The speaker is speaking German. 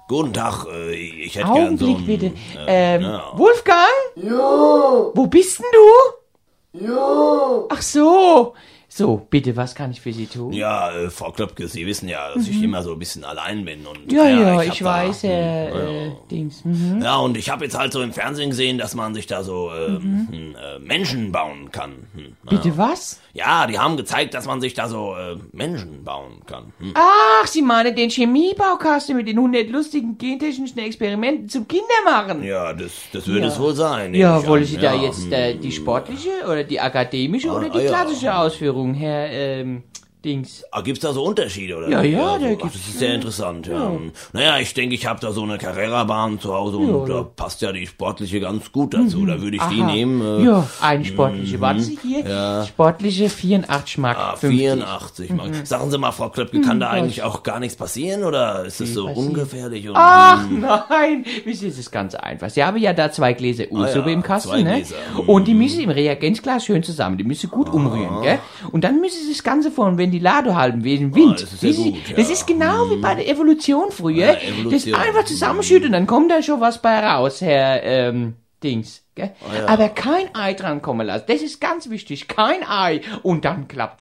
Guten Tag, ich hätte gern so Augenblick ein... bitte. ja. Wolfgang? Jo, Wo bist denn du? jo. Ach so. So, bitte, was kann ich für Sie tun? Ja, Frau Klöpke, Sie wissen ja, dass ich immer so ein bisschen allein bin. Und, Ja, ich ich hab weiß, Herr ja. Dings. Ja, und ich habe jetzt halt so im Fernsehen gesehen, dass man sich da so Menschen bauen kann. Bitte was? Ja, die haben gezeigt, dass man sich da so Menschen bauen kann. Ach, Sie meinen den Chemiebaukasten mit den 100 lustigen gentechnischen Experimenten zum Kindermachen? Ja, das würde es wohl sein. nehme Ja, ich wollen an. Sie da jetzt die sportliche oder die akademische oder die ja. klassische Ausführung, Herr Dings? Gibt's da so Unterschiede, oder? Ja, wie? da so. gibt's, Das ist sehr interessant, ja. Naja, ich denke, ich habe da so eine Carrera-Bahn zu Hause und da passt ja die sportliche ganz gut dazu. Da würde ich die nehmen. Ja, eine sportliche. Warten Sie hier. Sportliche 84 Mark 50. 84 Mark. Sagen Sie mal, Frau Klöpke, kann da eigentlich auch gar nichts passieren oder ist das so passiert? ungefährlich? Und, Ach nein, wissen Sie, es ist ganz einfach. Sie haben ja da 2 Gläser Ursuppe im Kasten, 2 ne? Gläser. Und die müssen im Reagenzglas schön zusammen, die müssen gut umrühren, gell? Und dann müssen Sie das Ganze von Ventilator halten, wegen Wind. das ist ja Wissen Sie, gut, ja. Das ist genau wie bei der Evolution früher. Ja, Evolution. Das einfach zusammenschütten, dann kommt da schon was bei raus, Herr Dings. Gell? Aber kein Ei dran kommen lassen. Das ist ganz wichtig. Kein Ei. Und dann klappt